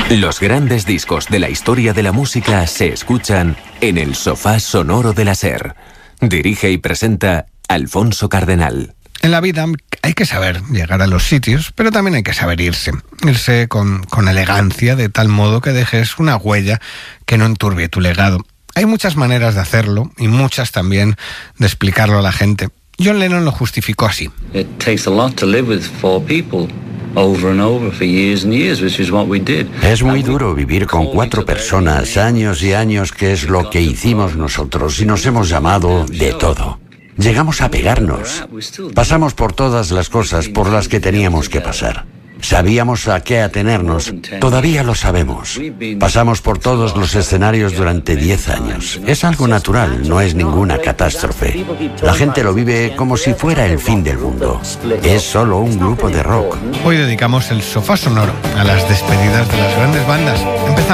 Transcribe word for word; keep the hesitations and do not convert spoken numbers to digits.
Los grandes discos de la historia de la música se escuchan en el sofá sonoro de la SER. Dirige y presenta Alfonso Cardenal. En la vida hay que saber llegar a los sitios, pero también hay que saber irse. Irse con, con elegancia, de tal modo que dejes una huella que no enturbie tu legado. Hay muchas maneras de hacerlo y muchas también de explicarlo a la gente. John Lennon lo justificó así. It takes a lot to live with four people. Over and over for years and years, which is what we did. Es muy duro vivir con cuatro personas, años y años, que es lo que hicimos nosotros, y nos hemos llamado de todo. Llegamos a pegarnos. Pasamos por todas las cosas por las que teníamos que pasar. Sabíamos a qué atenernos. Todavía lo sabemos. Pasamos por todos los escenarios durante diez años. Es algo natural, no es ninguna catástrofe. La gente lo vive como si fuera el fin del mundo. Es solo un grupo de rock. Hoy dedicamos el sofá sonoro a las despedidas de las grandes bandas. Empezamos.